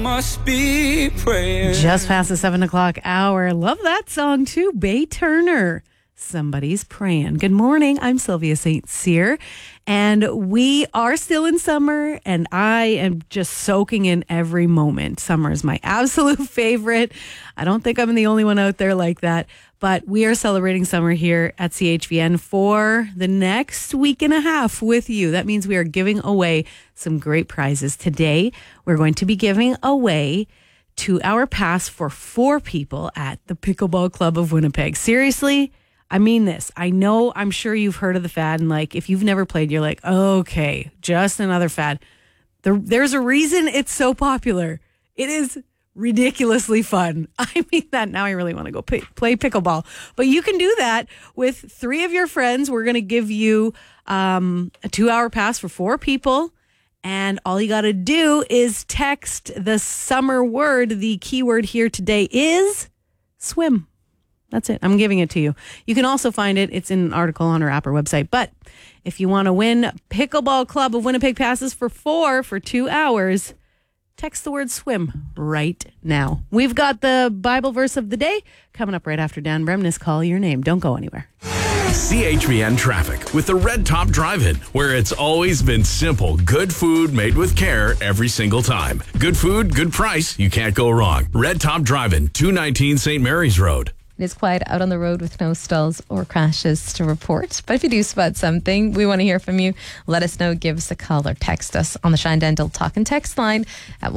Must be prayer. Just past the 7 o'clock hour. Love that song too. Bay Turner. Somebody's praying. Good morning. I'm Sylvia St. Cyr, and we are still in summer, and I am just soaking in every moment. Summer is my absolute favorite. I don't think I'm the only one out there like that, but we are celebrating summer here at CHVN for the next week and a half with you. That means we are giving away some great prizes. Today, we're going to be giving away 2-hour pass for 4 people at the Pickleball Club of Winnipeg. Seriously, I mean this. I'm sure you've heard of the fad, and like if you've never played, you're like, okay, just another fad. There's a reason it's so popular. It is ridiculously fun. I mean that now I really want to go play pickleball. But you can do that with 3 of your friends. We're going to give you a 2-hour pass for 4 people. And all you got to do is text the summer word. The keyword here today is swim. That's it. I'm giving it to you. You can also find it. It's in an article on our app or website. But if you want to win Pickleball Club of Winnipeg passes for 4 for 2 hours, text the word swim right now. We've got the Bible verse of the day coming up right after Dan Bremnes. Call your name. Don't go anywhere. CHVN Traffic with the Red Top Drive-In, where it's always been simple. Good food made with care every single time. Good food, good price. You can't go wrong. Red Top Drive-In, 219 St. Mary's Road. It is quiet out on the road with no stalls or crashes to report. But if you do spot something, we want to hear from you. Let us know. Give us a call or text us on the Shine Dental Talk and Text line at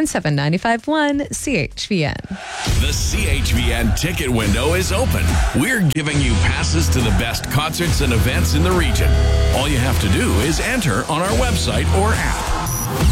1-877-951-CHVN. The CHVN ticket window is open. We're giving you passes to the best concerts and events in the region. All you have to do is enter on our website or app.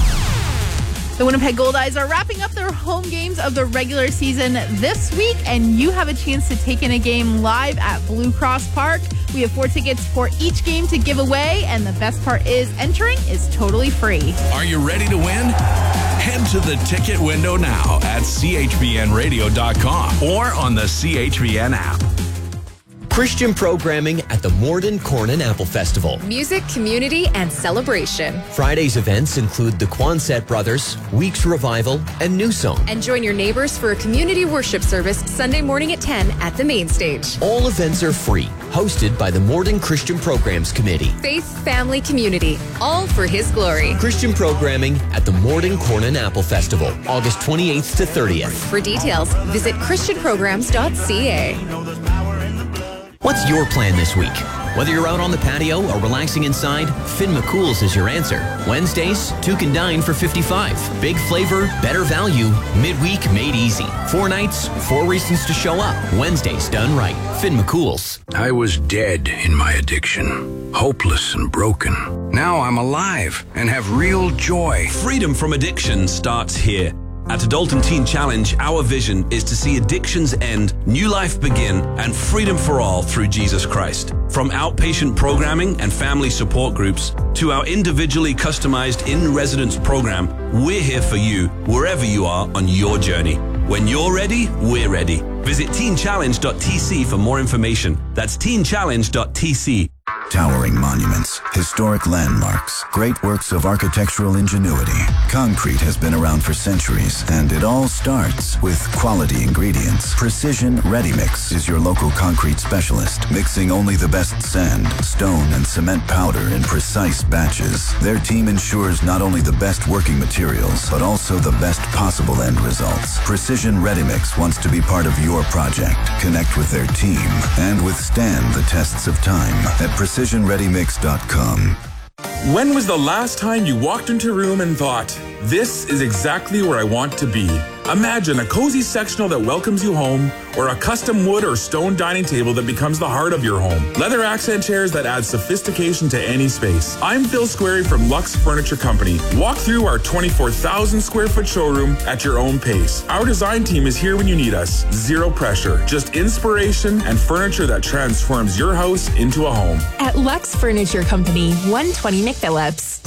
The Winnipeg Goldeyes are wrapping up their home games of the regular season this week, and you have a chance to take in a game live at Blue Cross Park. We have 4 tickets for each game to give away, and the best part is entering is totally free. Are you ready to win? Head to the ticket window now at chvnradio.com or on the CHVN app. Christian programming at the Morden Corn and Apple Festival. Music, community, and celebration. Friday's events include the Quonset Brothers, Weeks Revival, and New Song. And join your neighbors for a community worship service Sunday morning at 10 at the main stage. All events are free, hosted by the Morden Christian Programs Committee. Faith, family, community, all for His glory. Christian programming at the Morden Corn and Apple Festival, August 28th to 30th. For details, visit christianprograms.ca. What's your plan this week? Whether you're out on the patio or relaxing inside, Finn McCool's is your answer. Wednesdays, 2 can dine for $55. Big flavor, better value, midweek made easy. 4 nights, 4 reasons to show up. Wednesdays done right. Finn McCool's. I was dead in my addiction, hopeless and broken. Now I'm alive and have real joy. Freedom from addiction starts here. At Adult Teen Challenge, our vision is to see addictions end, new life begin, and freedom for all through Jesus Christ. From outpatient programming and family support groups to our individually customized in-residence program, we're here for you wherever you are on your journey. When you're ready, we're ready. Visit teenchallenge.tc for more information. That's teenchallenge.tc. Towering monuments, historic landmarks, great works of architectural ingenuity. Concrete has been around for centuries, and it all starts with quality ingredients. Precision Ready Mix is your local concrete specialist, mixing only the best sand, stone, and cement powder in precise batches. Their team ensures not only the best working materials, but also the best possible end results. Precision Ready Mix wants to be part of your project. Connect with their team and withstand the tests of time at precisionreadymix.com. When was the last time you walked into a room and thought, this is exactly where I want to be? Imagine a cozy sectional that welcomes you home, or a custom wood or stone dining table that becomes the heart of your home. Leather accent chairs that add sophistication to any space. I'm Phil Squarey from Lux Furniture Company. Walk through our 24,000 square foot showroom at your own pace. Our design team is here when you need us. Zero pressure, just inspiration and furniture that transforms your house into a home. At Lux Furniture Company, 120 McPhillips.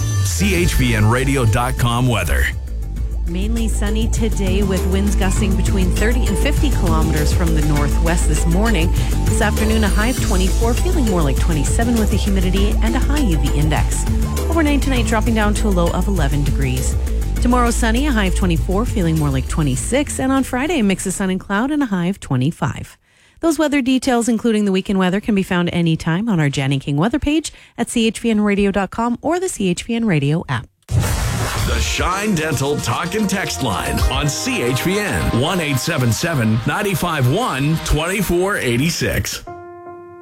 CHVNradio.com weather. Mainly sunny today with winds gusting between 30 and 50 kilometers from the northwest this morning. This afternoon, a high of 24, feeling more like 27 with the humidity and a high UV index. Overnight tonight, dropping down to a low of 11 degrees. Tomorrow, sunny, a high of 24, feeling more like 26. And on Friday, a mix of sun and cloud and a high of 25. Those weather details, including the weekend weather, can be found anytime on our Janny King weather page at chvnradio.com or the CHVN Radio app. The Shine Dental Talk and Text Line on CHVN 1-877-951-2486.